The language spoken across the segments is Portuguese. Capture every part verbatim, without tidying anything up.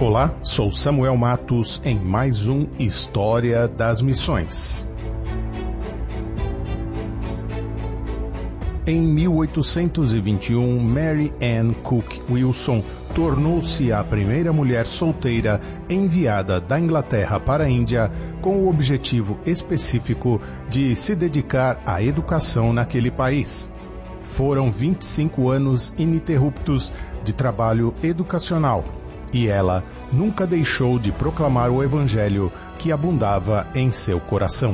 Olá, sou Samuel Matos em mais um História das Missões. Em mil oitocentos e vinte e um, Mary Ann Cook Wilson tornou-se a primeira mulher solteira enviada da Inglaterra para a Índia com o objetivo específico de se dedicar à educação naquele país. Foram vinte e cinco anos ininterruptos de trabalho educacional e ela nunca deixou de proclamar o Evangelho que abundava em seu coração.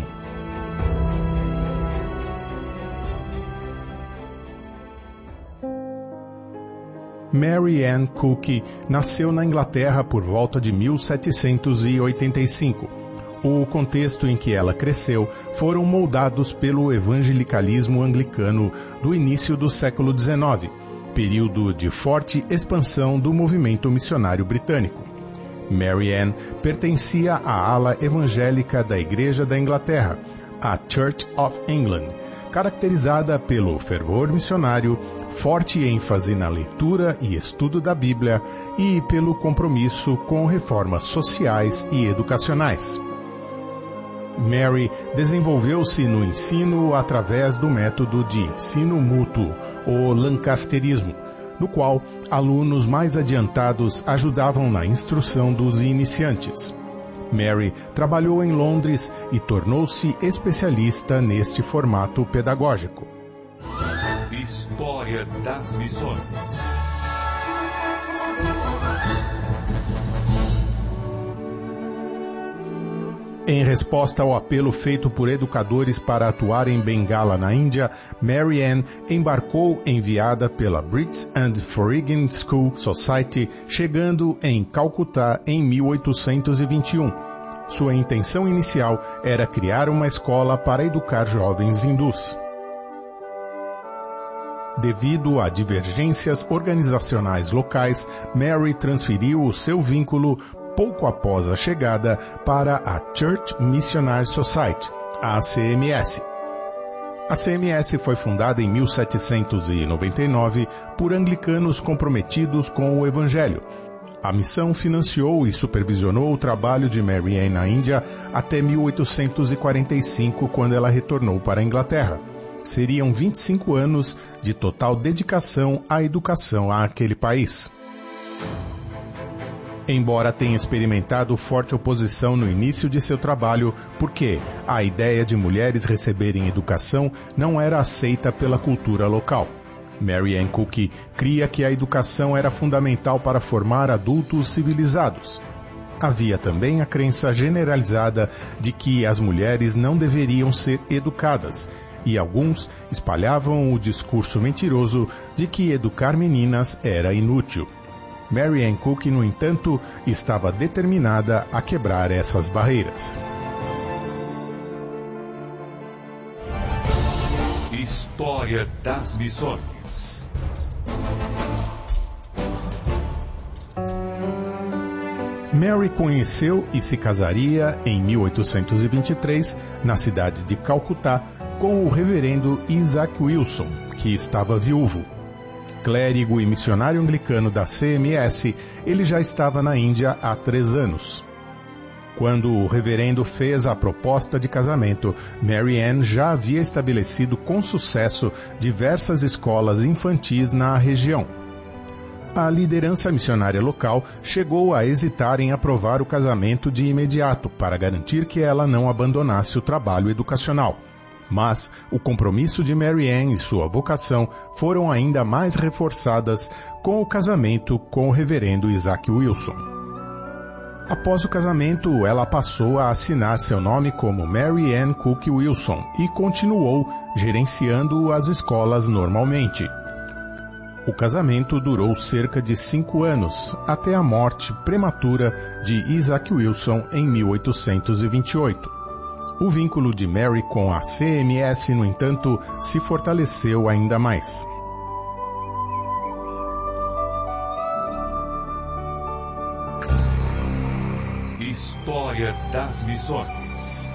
Mary Ann Cook nasceu na Inglaterra por volta de mil setecentos e oitenta e cinco. O contexto em que ela cresceu foram moldados pelo evangelicalismo anglicano do início do século dezenove, período de forte expansão do movimento missionário britânico. Mary Ann pertencia à ala evangélica da Igreja da Inglaterra, a Church of England, caracterizada pelo fervor missionário, forte ênfase na leitura e estudo da Bíblia e pelo compromisso com reformas sociais e educacionais. Mary desenvolveu-se no ensino através do método de ensino mútuo, o lancasterismo, no qual alunos mais adiantados ajudavam na instrução dos iniciantes. Mary trabalhou em Londres e tornou-se especialista neste formato pedagógico. História das Missões. Em resposta ao apelo feito por educadores para atuar em Bengala, na Índia, Mary Ann embarcou enviada pela Brits and Foreign School Society, chegando em Calcutá em mil oitocentos e vinte e um. Sua intenção inicial era criar uma escola para educar jovens hindus. Devido a divergências organizacionais locais, Mary transferiu o seu vínculo pouco após a chegada para a Church Missionary Society, a C M S. A C M S foi fundada em mil setecentos e noventa e nove por anglicanos comprometidos com o Evangelho. A missão financiou e supervisionou o trabalho de Mary Ann na Índia até mil oitocentos e quarenta e cinco, quando ela retornou para a Inglaterra. Seriam vinte e cinco anos de total dedicação à educação àquele país. Embora tenha experimentado forte oposição no início de seu trabalho, porque a ideia de mulheres receberem educação não era aceita pela cultura local. Mary Ann Cook cria que a educação era fundamental para formar adultos civilizados. Havia também a crença generalizada de que as mulheres não deveriam ser educadas, e alguns espalhavam o discurso mentiroso de que educar meninas era inútil. Mary Ann Cook, no entanto, estava determinada a quebrar essas barreiras. História das Missões. Mary conheceu e se casaria em mil oitocentos e vinte e três, na cidade de Calcutá, com o reverendo Isaac Wilson, que estava viúvo. Clérigo e missionário anglicano da C M S, ele já estava na Índia há três anos. Quando o reverendo fez a proposta de casamento, Mary Ann já havia estabelecido com sucesso diversas escolas infantis na região. A liderança missionária local chegou a hesitar em aprovar o casamento de imediato para garantir que ela não abandonasse o trabalho educacional. Mas o compromisso de Mary Ann e sua vocação foram ainda mais reforçadas com o casamento com o reverendo Isaac Wilson. Após o casamento, ela passou a assinar seu nome como Mary Ann Cook Wilson e continuou gerenciando as escolas normalmente. O casamento durou cerca de cinco anos, até a morte prematura de Isaac Wilson em mil oitocentos e vinte e oito. O vínculo de Mary com a C M S, no entanto, se fortaleceu ainda mais. História das Missões.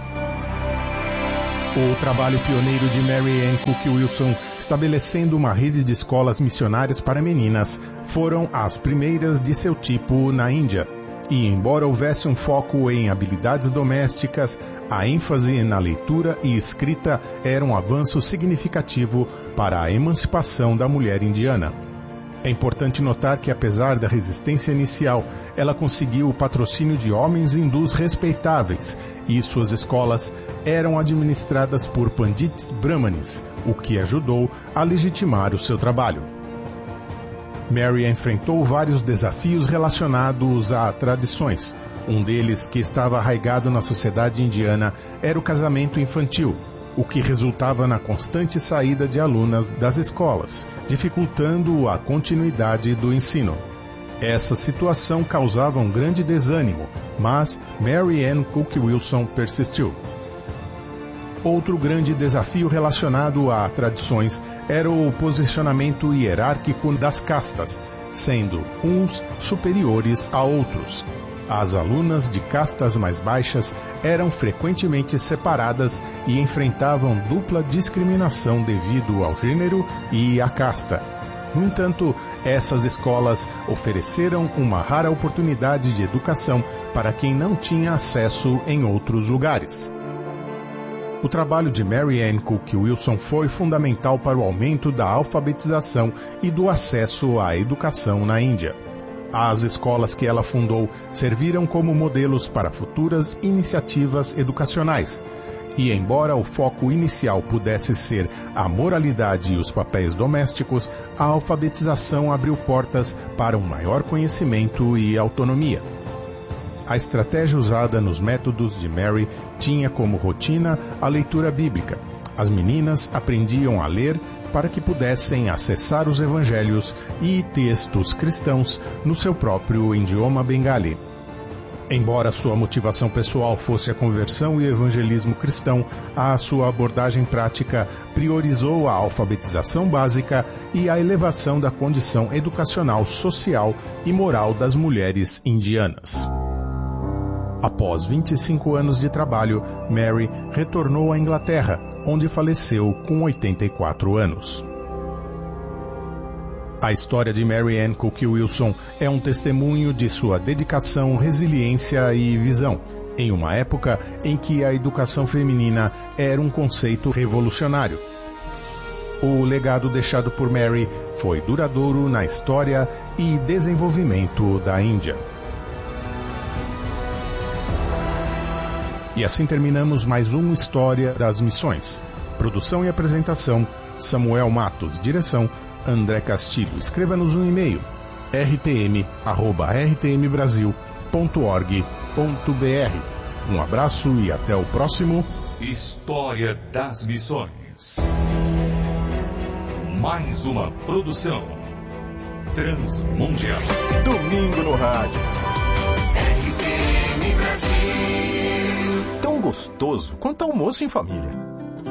O trabalho pioneiro de Mary Ann Cook Wilson, estabelecendo uma rede de escolas missionárias para meninas, foram as primeiras de seu tipo na Índia. E embora houvesse um foco em habilidades domésticas, a ênfase na leitura e escrita era um avanço significativo para a emancipação da mulher indiana. É importante notar que, apesar da resistência inicial, ela conseguiu o patrocínio de homens hindus respeitáveis e suas escolas eram administradas por pandits brahmanes, o que ajudou a legitimar o seu trabalho. Mary enfrentou vários desafios relacionados a tradições. Um deles, que estava arraigado na sociedade indiana, era o casamento infantil, o que resultava na constante saída de alunas das escolas, dificultando a continuidade do ensino. Essa situação causava um grande desânimo, mas Mary Ann Cook Wilson persistiu. Outro grande desafio relacionado a tradições era o posicionamento hierárquico das castas, sendo uns superiores a outros. As alunas de castas mais baixas eram frequentemente separadas e enfrentavam dupla discriminação devido ao gênero e à casta. No entanto, essas escolas ofereceram uma rara oportunidade de educação para quem não tinha acesso em outros lugares. O trabalho de Mary Ann Cook Wilson foi fundamental para o aumento da alfabetização e do acesso à educação na Índia. As escolas que ela fundou serviram como modelos para futuras iniciativas educacionais. E embora o foco inicial pudesse ser a moralidade e os papéis domésticos, a alfabetização abriu portas para um maior conhecimento e autonomia. A estratégia usada nos métodos de Mary tinha como rotina a leitura bíblica. As meninas aprendiam a ler para que pudessem acessar os evangelhos e textos cristãos no seu próprio idioma bengali. Embora sua motivação pessoal fosse a conversão e evangelismo cristão, a sua abordagem prática priorizou a alfabetização básica e a elevação da condição educacional, social e moral das mulheres indianas. Após vinte e cinco anos de trabalho, Mary retornou à Inglaterra, onde faleceu com oitenta e quatro anos. A história de Mary Ann Cook Wilson é um testemunho de sua dedicação, resiliência e visão, em uma época em que a educação feminina era um conceito revolucionário. O legado deixado por Mary foi duradouro na história e desenvolvimento da Índia. E assim terminamos mais uma História das Missões. Produção e apresentação, Samuel Matos. Direção, André Castilho. Escreva-nos um e-mail, r t m arroba r t m brasil ponto org ponto b r. Um abraço e até o próximo História das Missões. Mais uma produção Transmundial. Domingo no rádio. R T M Brasil. Tão gostoso quanto almoço em família.